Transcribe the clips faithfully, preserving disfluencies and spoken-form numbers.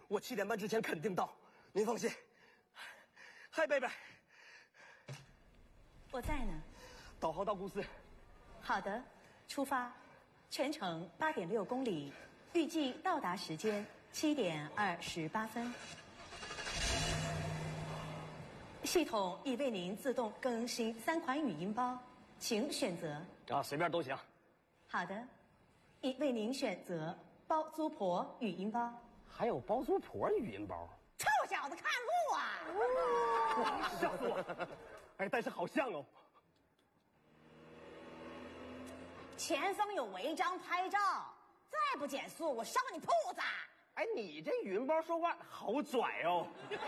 我七点半之前肯定到，您放心。嗨，贝贝， 我在呢。 导航到公司。 好的，出发，全程八点六公里，预计到达时间七点二十八分。系统已为您自动更新三款语音包，请选择。 啊，随便都行。 好的，已为您选择包租婆语音包。 还有包租婆语音包。 臭小子，看路啊！ 哇，吓死我！哎，但是好像哦。 前方有违章拍照，再不减速，我烧你铺子！ 哎，你这语音包说话好拽哦。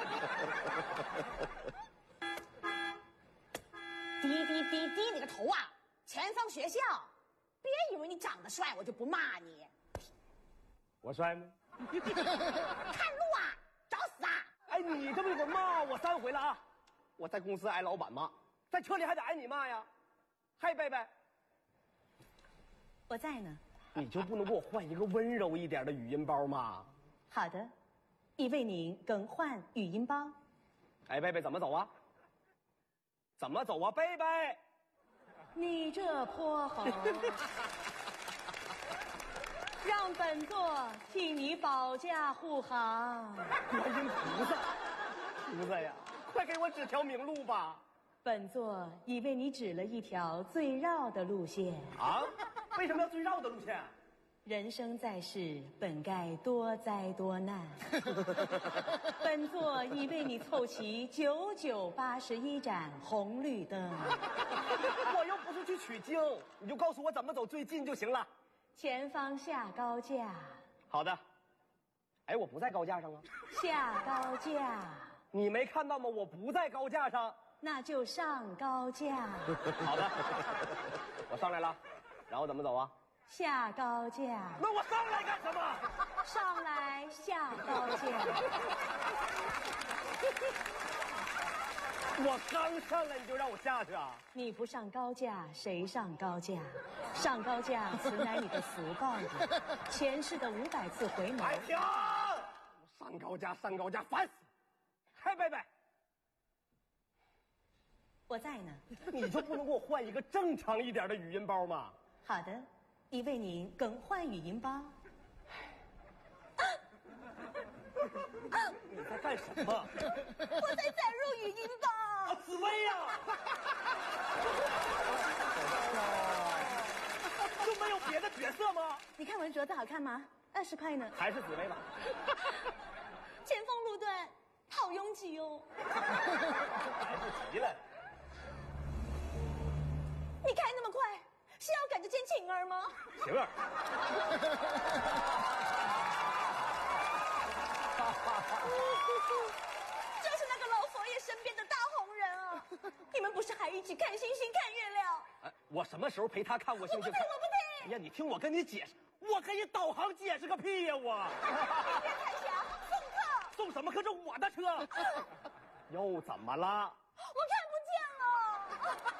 低低低低你个头啊！前方学校，别以为你长得帅我就不骂你。 我帅吗？ 看路啊！找死啊！ 哎，你这么一会儿骂我三回了啊！我在公司挨老板骂，在车里还得挨你骂呀！嗨，贝贝， 我在呢。 你就不能给我换一个温柔一点的语音包吗？ 好的，已为您更换语音包。 哎，贝贝怎么走啊？怎么走啊，贝贝？ 你这泼猴！让本座替你保驾护航。 观音菩萨，菩萨呀，快给我指条明路吧！ 本座已为你指了一条最绕的路线。 啊？为什么要最绕的路线？ 人生在世，本该多灾多难。本座已为你凑齐九九八十一盏红绿灯。 我又不是去取经，你就告诉我怎么走最近就行了。 前方下高架。好的。哎，我不在高架上啊。 下高架。 你没看到吗？我不在高架上。 那就上高架。 好的，我上来了，然后怎么走啊？ 下高架。 那我上来干什么？ 上来下高架。 我刚上来你就让我下去啊？ 你不上高架，谁上高架？上高架，此乃你的福报也。前世的五百次回眸。 哎，停！上高架，上高架，烦死！嗨，贝贝， 我在呢。 你就不能给我换一个正常一点的语音包吗？ 好的，已为您更换语音包。 你在干什么？ 我在载入语音包。 啊，紫薇呀！就没有别的角色吗？ 你看文镯子好看吗？二十块呢。 还是紫薇吧。 前方路段好拥挤哦。 来不及了。 你开那么快，是要赶着见晴儿吗？ 晴儿。 就是那个老佛爷身边的大红人啊！你们不是还一起看星星、看月亮？ 哎，我什么时候陪他看过星星？ 我不听，我不听！ 哎呀，你听我跟你解释，我给你导航解释个屁呀！我。 别彩霞，送客。 送什么客？这我的车。又怎么了？ 我看不见了。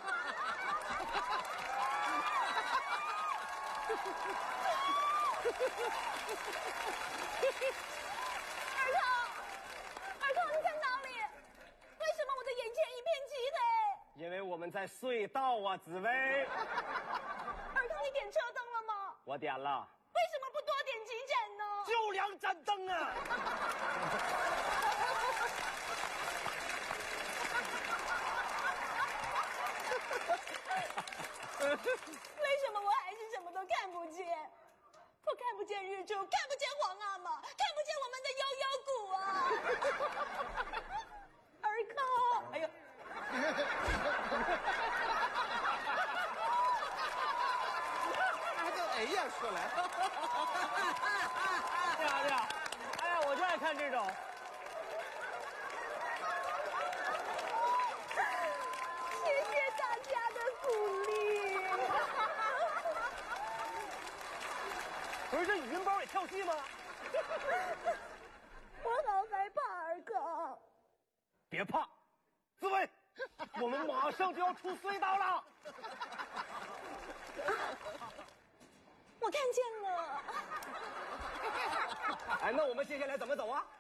二康，二康，你在哪里？为什么我的眼前一片漆黑？ 因为我们在隧道啊，紫薇。 二康，你点车灯了吗？ 我点了。 为什么不多点几盏呢？ 就两盏灯啊！ 为什么我还是什么都看不见？我看不见日出，看不见皇阿玛，看不见我们的悠悠谷啊！尔康， 哎呀， 还就哎呀出来， 对呀对呀，哎呀，我就爱看这种。 谢谢大家的鼓励。 不是这语音包也跳戏吗？ 我好害怕，尔康。 别怕，紫薇，我们马上就要出隧道了。 我看见了。 哎，那我们接下来怎么走啊？